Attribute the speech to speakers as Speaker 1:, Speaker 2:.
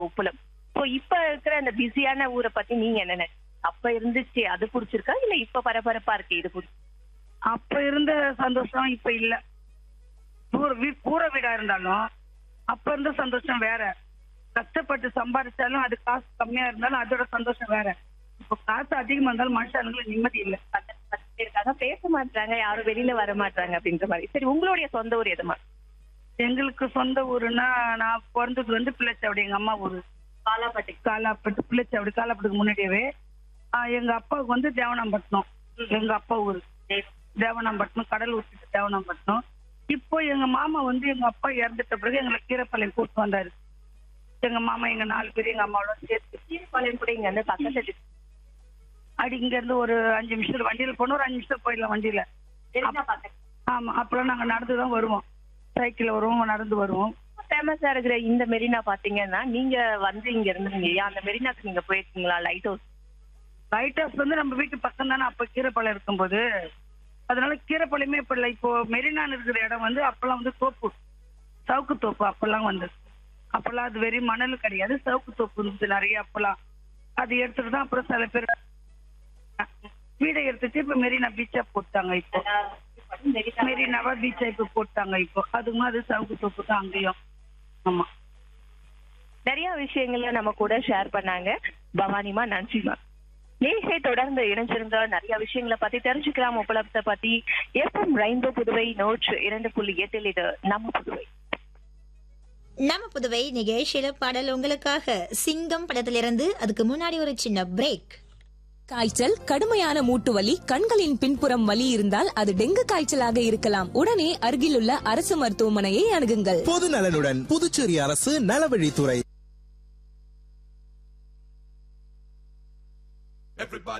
Speaker 1: உப்புலம். இப்போ இப்ப இருக்கிற அந்த பிஸியான ஊரை பத்தி நீங்க என்ன நினைக்கிறீங்க? அப்ப இருந்துச்சு அது புடிச்சிருக்கா இல்ல இப்ப பரபரப்பா இருக்கு இது புடிச்சு?
Speaker 2: அப்ப இருந்த சந்தோஷம் இப்ப இல்ல. கூரை வீடா இருந்தாலும் அப்ப இருந்த சந்தோஷம் வேற. கஷ்டப்பட்டு சம்பாதிச்சாலும் அது காசு கம்மியா இருந்தாலும் அதோட சந்தோஷம் வேற. இப்ப காசு அதிகமா இருந்தாலும் மனுஷனுங்களுக்கு நிம்மதி இல்ல.
Speaker 1: இருக்காங்க பேச மாட்டாங்க, யாரும் வெளியில வர மாட்டாங்க அப்படின்ற மாதிரி. சரி, உங்களுடைய சொந்த ஊர் எதுமா?
Speaker 2: எங்களுக்கு சொந்த ஊருன்னா நான் பிறந்தது வந்து பிள்ளைச்சாவடி, எங்க அம்மா ஊரு. காலாப்பட்டு பிள்ளைச்சாவடி, காலாப்பட்டுக்கு முன்னாடியவே. எங்க அப்பாவுக்கு வந்து தேவனாம்பட்டினம், எங்க அப்பா ஊரு. தேவனாம்பட்டினம், கடல் ஊற்றிட்டு தேவனாம்பட்டினம். இப்போ எங்க மாமா வந்து எங்க அப்பா இறந்துட்ட பிறகு எங்களை கீரப்பாளையம் கூப்பிட்டு வந்தாரு. எங்க மாமா எங்க 4 பேர் எங்க அம்மாவோட சேர்த்து.
Speaker 1: கீரப்பாளையம் கூட இங்க வந்து பக்கத்துல
Speaker 2: அடி இங்க இருந்து ஒரு 5 நிமிஷம் வண்டியில போனோம், ஒரு 5 நிமிஷம் போயிடலாம் வண்டியில. ஆமா, அப்பெல்லாம் நாங்க நடந்துதான் வருவோம், சைக்கிள் வருவோம், நடந்து வருவோம்.
Speaker 1: ஃபேமஸா இருக்கிற இந்த மெரினா பாத்தீங்கன்னா நீங்க வந்து இங்க இருந்தீங்க இல்லையா, அந்த மெரினாக்கு நீங்க போயிருக்கீங்களா? லைட் ஹவுஸ்
Speaker 2: வந்து நம்ம வீட்டு பக்கம் தானே அப்ப கீரப்பாளையம் இருக்கும்போது. அதனால கீரப்பாளையமே இப்ப இல்லை. இப்போ மெரினான்னு இருக்கிற இடம் வந்து அப்பெல்லாம் வந்து தோப்பு, சவுக்கு தோப்பு அப்பெல்லாம் வந்து. அப்பெல்லாம் அது வெறும் மணல் கிடையாது, சவுக்கு தோப்பு இருந்துச்சு நிறைய. அப்பெல்லாம் அது எடுத்துட்டு தான் அப்புறம் சில பேர் வீடை எடுத்துட்டு இப்ப மெரினா பீச்சா போட்டாங்க. இப்போ மெரினாவா பீச்சா இப்ப போட்டாங்க. இப்போ அதுவும் அது சவுக்கு தோப்பு தான் அங்கேயும். ஆமா,
Speaker 1: நிறைய விஷயங்கள நம்ம கூட ஷேர் பண்ணாங்க பவானிமா, நன்றிமா. நேசை தொடர்ந்து இணைஞ்சிருந்த நிறைய விஷயங்களை பத்தி தெரிஞ்சுக்கலாம். உப்பளத்தை பத்தி FM ரெயின்போ புதுவை 102.8 இது நம்ம புதுவை.
Speaker 3: நம்ம புதுவை நிகழ்ச்சியில பாடல் உங்களுக்காக சிங்கம் படத்திலிருந்து. அதுக்கு முன்னாடி ஒரு சின்ன பிரேக்.
Speaker 4: காய்ச்சல், கடுமையான மூட்டு வலி, கண்களின் பின்புறம் வலி இருந்தால் அது டெங்கு காய்ச்சலாக இருக்கலாம். உடனே அருகிலுள்ள அரசு மருத்துவமனையை அணுகுங்கள்.
Speaker 5: பொது நலனுடன் புதுச்சேரி அரசு நலவழித்துறை.